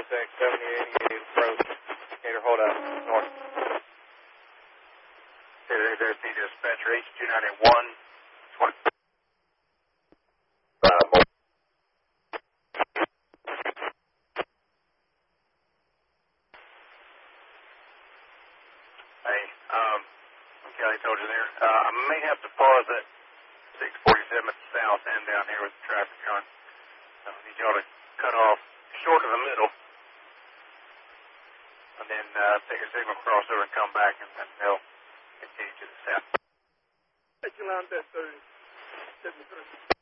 contact 7088 approach. Gator hold out north. There's the dispatcher H2981. Hey, Kelly told you there. I may have to pause at 647 south end down here with the traffic on. I need y'all to cut off short of the middle. And then take a signal crossover and come back, and then they'll continue to the south. Take your line, that 30, 73.